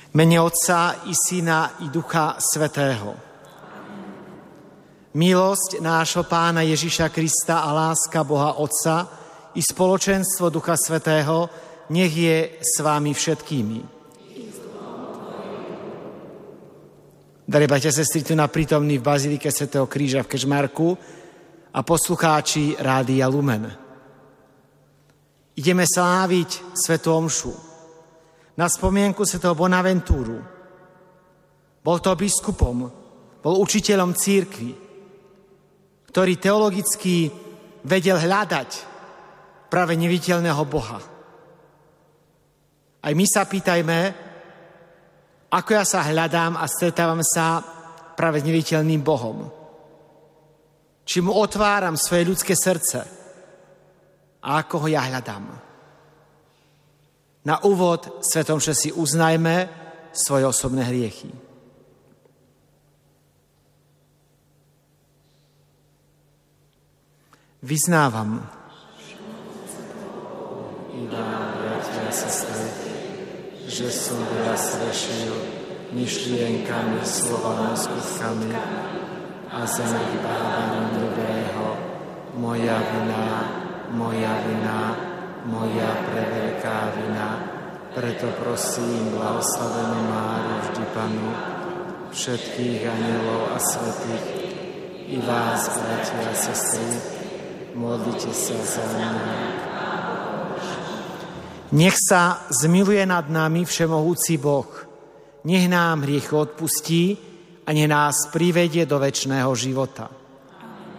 V mene Otca i Syna i Ducha Svätého. Milosť nášho Pána Ježiša Krista a láska Boha Otca i spoločenstvo Ducha Svätého nech je s vámi všetkými. Drahí bratia a sestry, tu prítomní v Bazílike svätého Kríža v Kežmarku a poslucháči Rádia Lumen. Ideme sláviť svätú omšu na spomienku svätého Bonaventúru. Bol to biskupom, bol učiteľom cirkvi, ktorý teologicky vedel hľadať práve neviditeľného Boha. Aj my sa pýtajme, ako ja sa hľadám a stretávam sa práve s neviditeľným Bohom. Či mu otváram svoje ľudské srdce a ako ho ja hľadám. Na úvod svetom omše si uznajme svoje osobné hriechy. Vyznávam, bratia a sestry, že som veľa zrešil myšlienkami, slovami, skutkami a zanedbávaním dobrého. Moja vina, moja preveľká vina. Preto prosím blahoslavenú Máriu, vždy Pannu, všetkých anjelov a svätých, i vás, bratia a sestry, modlite sa za mňa. Nech sa zmiluje nad nami všemohúci Boh, nech nám hriechy odpustí a nech nás privedie do večného života.